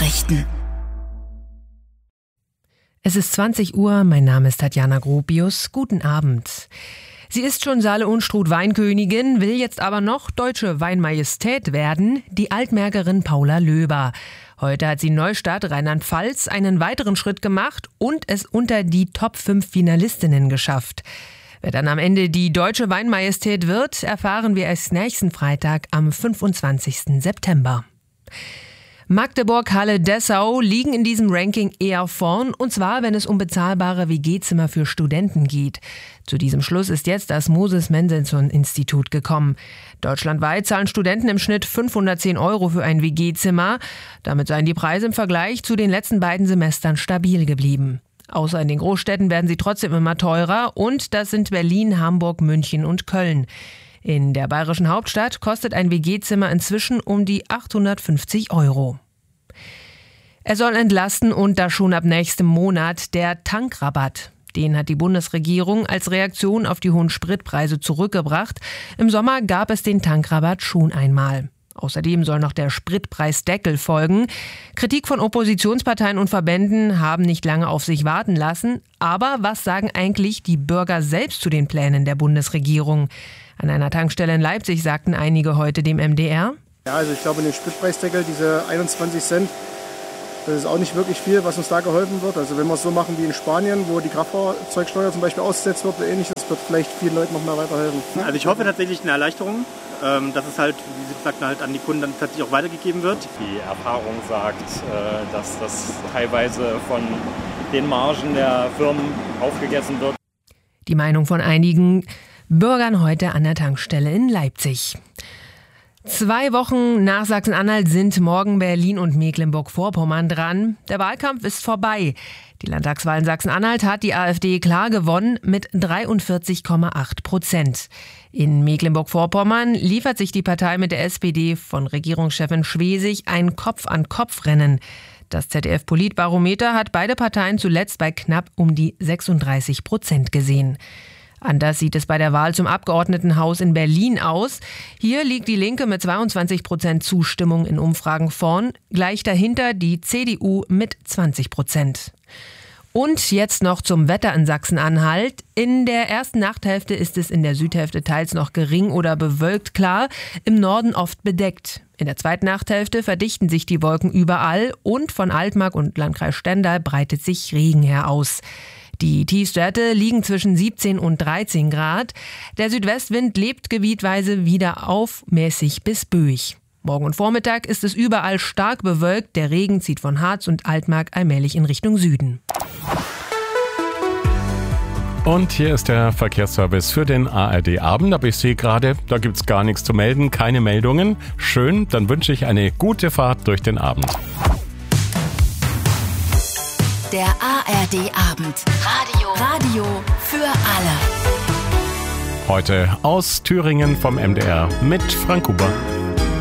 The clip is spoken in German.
Nachrichten. Es ist 20 Uhr, mein Name ist Tatjana Gropius. Guten Abend. Sie ist schon Saale Unstrut Weinkönigin, will jetzt aber noch deutsche Weinmajestät werden, die Altmärkerin Paula Löber. Heute hat sie in Neustadt, Rheinland-Pfalz, einen weiteren Schritt gemacht und es unter die Top 5 Finalistinnen geschafft. Wer dann am Ende die deutsche Weinmajestät wird, erfahren wir erst nächsten Freitag am 25. September. Magdeburg, Halle, Dessau liegen in diesem Ranking eher vorn, und zwar, wenn es um bezahlbare WG-Zimmer für Studenten geht. Zu diesem Schluss ist jetzt das Moses-Mendelssohn-Institut gekommen. Deutschlandweit zahlen Studenten im Schnitt 510 € für ein WG-Zimmer. Damit seien die Preise im Vergleich zu den letzten beiden Semestern stabil geblieben. Außer in den Großstädten werden sie trotzdem immer teurer, und das sind Berlin, Hamburg, München und Köln. In der bayerischen Hauptstadt kostet ein WG-Zimmer inzwischen um die 850 €. Er soll entlasten, und das schon ab nächstem Monat, der Tankrabatt. Den hat die Bundesregierung als Reaktion auf die hohen Spritpreise zurückgebracht. Im Sommer gab es den Tankrabatt schon einmal. Außerdem soll noch der Spritpreisdeckel folgen. Kritik von Oppositionsparteien und Verbänden haben nicht lange auf sich warten lassen. Aber was sagen eigentlich die Bürger selbst zu den Plänen der Bundesregierung? An einer Tankstelle in Leipzig sagten einige heute dem MDR: Ja, also ich glaube, den Spritpreisdeckel, diese 21 Cent, das ist auch nicht wirklich viel, was uns da geholfen wird. Also wenn wir es so machen wie in Spanien, wo die Kraftfahrzeugsteuer zum Beispiel ausgesetzt wird oder ähnliches, wird vielleicht vielen Leuten noch mal weiterhelfen. Also ich hoffe tatsächlich eine Erleichterung, dass es halt, wie Sie sagten, halt an die Kunden dann tatsächlich auch weitergegeben wird. Die Erfahrung sagt, dass das teilweise von den Margen der Firmen aufgegessen wird. Die Meinung von einigen Bürgern heute an der Tankstelle in Leipzig. 2 Wochen nach Sachsen-Anhalt sind morgen Berlin und Mecklenburg-Vorpommern dran. Der Wahlkampf ist vorbei. Die Landtagswahl in Sachsen-Anhalt hat die AfD klar gewonnen mit 43,8%. In Mecklenburg-Vorpommern liefert sich die Partei mit der SPD von Regierungschefin Schwesig ein Kopf-an-Kopf-Rennen. Das ZDF-Politbarometer hat beide Parteien zuletzt bei knapp um die 36% gesehen. Anders sieht es bei der Wahl zum Abgeordnetenhaus in Berlin aus. Hier liegt die Linke mit 22% Zustimmung in Umfragen vorn, gleich dahinter die CDU mit 20%. Und jetzt noch zum Wetter in Sachsen-Anhalt. In der ersten Nachthälfte ist es in der Südhälfte teils noch gering oder bewölkt klar, im Norden oft bedeckt. In der zweiten Nachthälfte verdichten sich die Wolken überall, und von Altmark und Landkreis Stendal breitet sich Regen her aus. Die Tiefstwerte liegen zwischen 17 und 13 Grad. Der Südwestwind lebt gebietweise wieder auf, mäßig bis böig. Morgen und Vormittag ist es überall stark bewölkt. Der Regen zieht von Harz und Altmark allmählich in Richtung Süden. Und hier ist der Verkehrsservice für den ARD-Abend. Aber ich sehe gerade, da gibt's gar nichts zu melden, keine Meldungen. Schön, dann wünsche ich eine gute Fahrt durch den Abend. Der ARD-Abend. Radio für alle. Heute aus Thüringen vom MDR mit Frank Huber.